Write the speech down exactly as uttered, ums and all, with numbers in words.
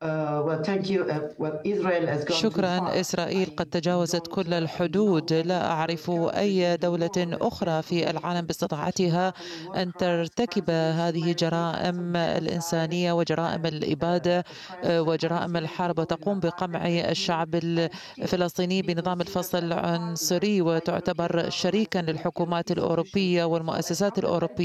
شكرا. إسرائيل قد تجاوزت كل الحدود. لا أعرف أي دولة أخرى في العالم باستطاعتها أن ترتكب هذه جرائم الإنسانية وجرائم الإبادة وجرائم الحرب وتقوم بقمع الشعب الفلسطيني بنظام الفصل العنصري، وتعتبر شريكا للحكومات الأوروبية والمؤسسات الأوروبية